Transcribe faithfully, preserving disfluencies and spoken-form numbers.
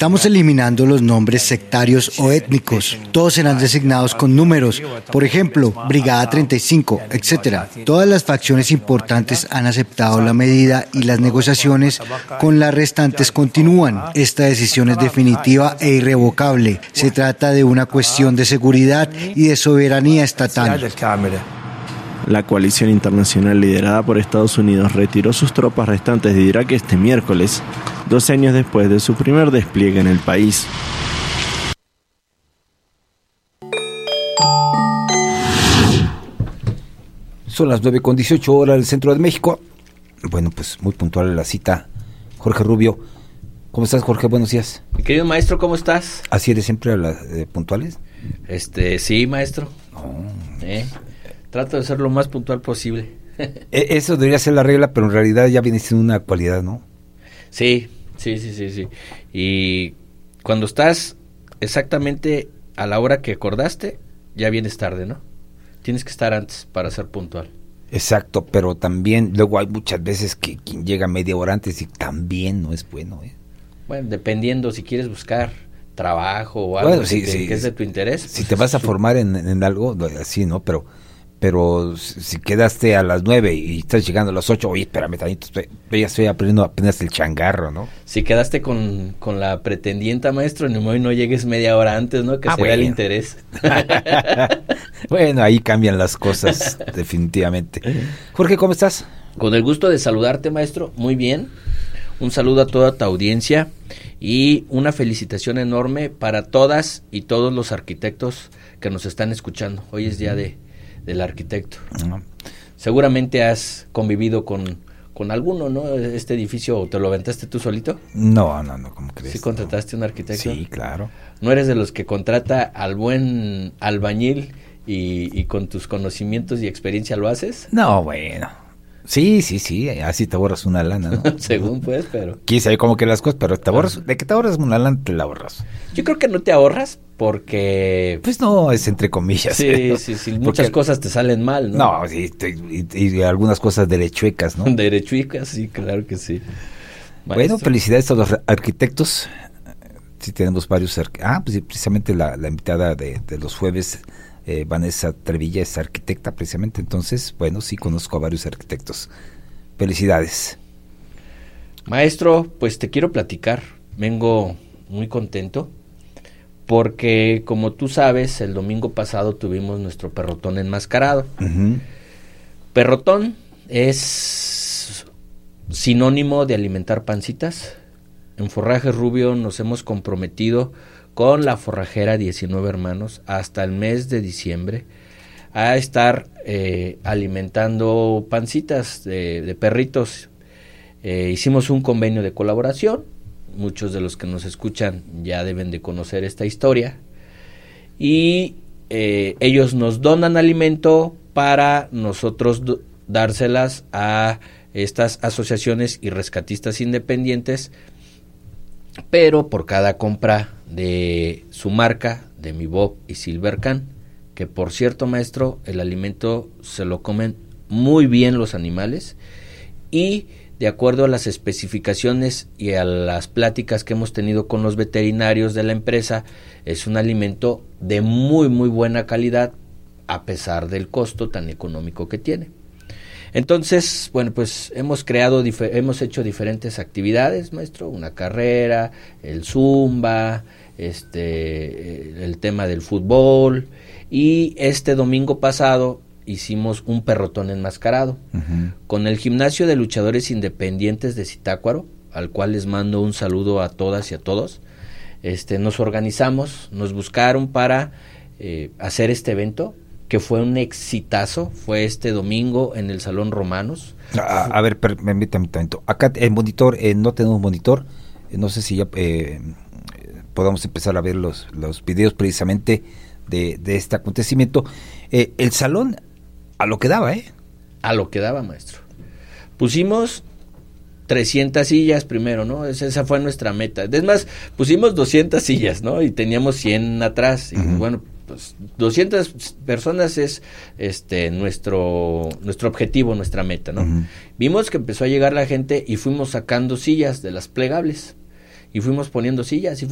Estamos eliminando los nombres sectarios o étnicos. Todos serán designados con números. Por ejemplo, Brigada treinta y cinco, etcétera. Todas las facciones importantes han aceptado la medida y las negociaciones con las restantes continúan. Esta decisión es definitiva e irrevocable. Se trata de una cuestión de seguridad y de soberanía estatal. La coalición internacional liderada por Estados Unidos retiró sus tropas restantes de Irak este miércoles, dos años después de su primer despliegue en el país. Son las nueve con dieciocho horas del centro de México. Bueno, pues muy puntual la cita. Jorge Rubio. ¿Cómo estás, Jorge? Buenos días. Mi querido maestro, ¿cómo estás? ¿Así eres siempre a las eh, puntuales? Este, sí, maestro. No. Eh, trato de ser lo más puntual posible. Eso debería ser la regla, pero en realidad ya viene siendo una cualidad, ¿no? Sí, sí, sí, sí, sí. Y cuando estás exactamente a la hora que acordaste, ya vienes tarde, ¿no? Tienes que estar antes para ser puntual. Exacto, pero también luego hay muchas veces que quien llega media hora antes y también no es bueno, ¿eh? Bueno, dependiendo si quieres buscar trabajo o algo bueno, que, sí, te, sí, que es de tu interés. Si pues te vas a formar en, en algo, así, ¿no? Pero pero si quedaste a las nueve y estás llegando a las ocho, oye, espérame, tantito, estoy, ya estoy aprendiendo apenas el changarro, ¿no? Si quedaste con, con la pretendienta, maestro, ni modo y no llegues media hora antes, ¿no? Que ah, se bueno. vea el interés. Bueno, ahí cambian las cosas, definitivamente. Jorge, ¿cómo estás? Con el gusto de saludarte, maestro, muy bien. Un saludo a toda tu audiencia y una felicitación enorme para todas y todos los arquitectos que nos están escuchando. Hoy es día de, del arquitecto. Uh-huh. Seguramente has convivido con, con alguno, ¿no? Este edificio, ¿te lo aventaste tú solito? No, no, no, ¿cómo crees? ¿Sí contrataste no. un arquitecto? Sí, claro. ¿No eres de los que contrata al buen albañil y, y con tus conocimientos y experiencia lo haces? No, bueno. Sí, sí, sí, así te ahorras una lana, ¿no? Según pues, pero... Quién sabe cómo que las cosas, pero te ahorras, de que te ahorras una lana, te la ahorras. Yo creo que no te ahorras porque... Pues no, es entre comillas. Sí, ¿no? sí, sí, muchas porque... cosas te salen mal, ¿no? No, sí, te, y, y algunas cosas derechuecas, ¿no? Derechuecas, sí, claro que sí. Maestro. Bueno, felicidades a los arquitectos. Sí, tenemos varios... Arqu- ah, pues precisamente la, la invitada de, de los jueves... Eh, Vanessa Trevilla es arquitecta precisamente, entonces, bueno, sí conozco a varios arquitectos. Felicidades. Maestro, pues te quiero platicar, vengo muy contento, porque como tú sabes, el domingo pasado tuvimos nuestro perrotón enmascarado. Uh-huh. Perrotón es sinónimo de alimentar pancitas. En Forrajes Rubio nos hemos comprometido con la forrajera diecinueve Hermanos hasta el mes de diciembre a estar eh, alimentando pancitas de, de perritos. Eh, hicimos un convenio de colaboración, muchos de los que nos escuchan ya deben de conocer esta historia, y eh, ellos nos donan alimento para nosotros do- dárselas a estas asociaciones y rescatistas independientes, pero por cada compra de su marca, de Mi Bob y Silvercan, que por cierto, maestro, el alimento se lo comen muy bien los animales, y de acuerdo a las especificaciones y a las pláticas que hemos tenido con los veterinarios de la empresa, es un alimento de muy muy buena calidad a pesar del costo tan económico que tiene. Entonces, bueno, pues hemos creado, difer- hemos hecho diferentes actividades, maestro, una carrera, el zumba, este, el tema del fútbol, y este domingo pasado hicimos un perrotón enmascarado uh-huh. con el Gimnasio de Luchadores Independientes de Zitácuaro, al cual les mando un saludo a todas y a todos. Este, nos organizamos, nos buscaron para eh, hacer este evento, que fue un exitazo, fue este domingo en el Salón Romanos. A, a ver, permítame un momento. Acá en monitor, eh, no tenemos monitor, eh, no sé si ya eh, podamos empezar a ver los, los videos precisamente de, de este acontecimiento. Eh, el salón, a lo que daba, ¿eh? A lo que daba, maestro. Pusimos trescientas sillas primero, ¿no? Esa, esa fue nuestra meta. Es más, pusimos doscientas sillas, ¿no? Y teníamos cien atrás. Y uh-huh. bueno, pues doscientas personas es este nuestro nuestro objetivo, nuestra meta, ¿no? Uh-huh. Vimos que empezó a llegar la gente y fuimos sacando sillas de las plegables y fuimos poniendo sillas y